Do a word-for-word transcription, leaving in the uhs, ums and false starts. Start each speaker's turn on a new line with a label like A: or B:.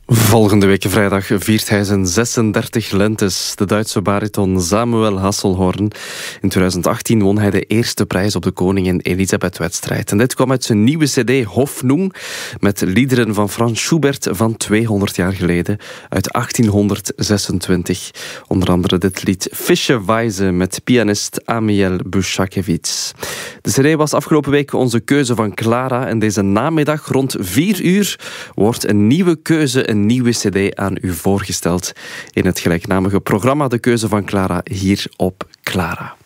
A: Volgende week vrijdag viert hij zijn zesendertig lentes. De Duitse bariton Samuel Hasselhorn. In twintig achttien won hij de eerste prijs op de Koningin Elisabeth-wedstrijd. En dit kwam uit zijn nieuwe cd Hoffnung, met liederen van Franz Schubert van tweehonderd jaar geleden, uit achttienhonderdzesentwintig. Onder andere dit lied Fische Weise met pianist Amiel Bushakevits. De cd was afgelopen week onze keuze van Clara en deze namiddag rond vier uur wordt een nieuwe keuze, een nieuwe cd aan u voorgesteld in het gelijknamige programma De Keuze van Clara hier op Clara.